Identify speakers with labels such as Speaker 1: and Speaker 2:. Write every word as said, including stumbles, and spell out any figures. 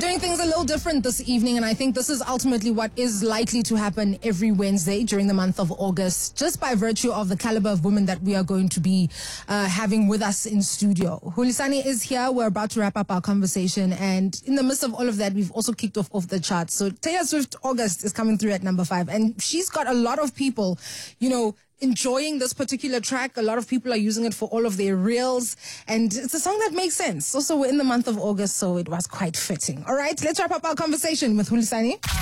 Speaker 1: doing things a little different this evening, and I think this is ultimately what is likely to happen every Wednesday during the month of August, just by virtue of the caliber of women that we are going to be uh, having with us in studio. Hulisani is here. We're about to wrap up our conversation, and in the midst of all of that, we've also kicked off off the charts. So Taylor Swift August is coming through at number five, and she's got a lot of people, you know, enjoying this particular track. A lot of people are using it for all of their reels, and it's a song that makes sense. Also, we're in the month of August, so it was quite fitting. All right, let's wrap up our conversation with Hulisani.